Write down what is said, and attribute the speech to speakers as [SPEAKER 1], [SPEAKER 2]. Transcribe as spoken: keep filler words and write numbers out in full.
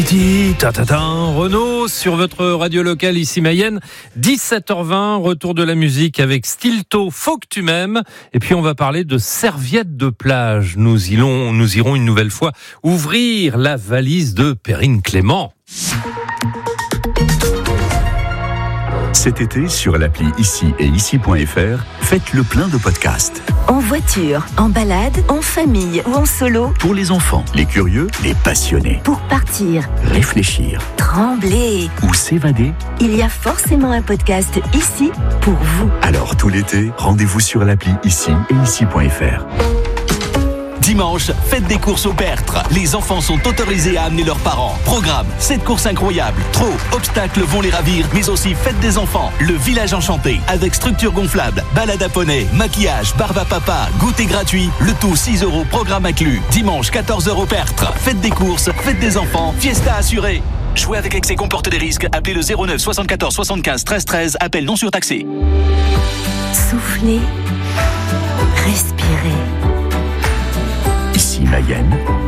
[SPEAKER 1] Tatatin, Renaud sur votre radio locale ici Mayenne, dix-sept heures vingt, retour de la musique avec Stilto, Faut que tu m'aimes. Et puis on va parler de serviettes de plage. Nous irons, nous irons une nouvelle fois ouvrir la valise de Perrine Clément.
[SPEAKER 2] Cet été, sur l'appli Ici et Ici point F R, faites le plein de podcasts.
[SPEAKER 3] En voiture, en balade, en famille ou en solo.
[SPEAKER 2] Pour les enfants, les curieux, les passionnés.
[SPEAKER 3] Pour partir,
[SPEAKER 2] réfléchir,
[SPEAKER 3] trembler
[SPEAKER 2] ou s'évader.
[SPEAKER 3] Il y a forcément un podcast ici pour vous.
[SPEAKER 2] Alors tout l'été, rendez-vous sur l'appli Ici et Ici point F R.
[SPEAKER 4] Dimanche, faites des courses au Bertre. Les enfants sont autorisés à amener leurs parents. Programme, cette course incroyable. Trop, obstacles vont les ravir, mais aussi fête des enfants. Le village enchanté, avec structure gonflable, balade à poney, maquillage, barbe à papa, goûter gratuit. Le tout six euros, programme inclus. Dimanche, quatorze heures au Bertre. Faites des courses, fête des enfants, fiesta assurée. Jouer avec excès comporte des risques. Appelez le zéro neuf soixante-quatorze soixante-quinze treize treize. Appel non surtaxé.
[SPEAKER 3] Soufflez, respirez.
[SPEAKER 2] Ici Mayenne,